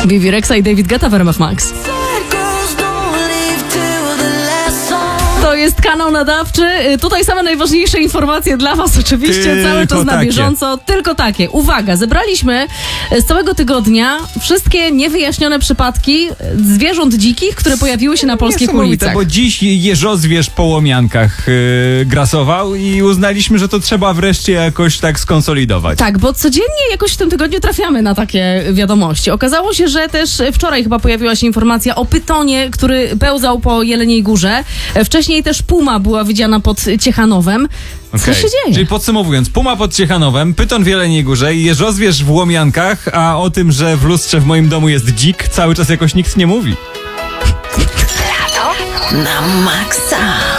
Vivi Rexa i David Guetta w RMF Max. To jest kanał nadawczy. Tutaj same najważniejsze informacje dla was oczywiście, cały czas na bieżąco. Tylko takie. Uwaga, zebraliśmy z całego tygodnia wszystkie niewyjaśnione przypadki zwierząt dzikich, które pojawiły się na polskich ulicach. Bo dziś jeżozwierz po łomiankach grasował i uznaliśmy, że to trzeba wreszcie jakoś tak skonsolidować. Tak, bo codziennie jakoś w tym tygodniu trafiamy na takie wiadomości. Okazało się, że też wczoraj chyba pojawiła się informacja o pytonie, który pełzał po Jeleniej Górze. Wcześniej też puma była widziana pod Ciechanowem. Co się dzieje? Czyli podsumowując, puma pod Ciechanowem, pyton w Jeleniej Górze i jeżozwierz w Łomiankach, a o tym, że w lustrze w moim domu jest dzik, cały czas jakoś nikt nie mówi. Lato na maksa.